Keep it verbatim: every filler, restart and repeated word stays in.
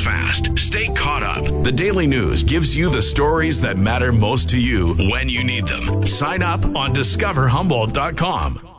fast. Stay caught up. The Daily News gives you the stories that matter most to you when you need them. Sign up on discover humboldt dot com.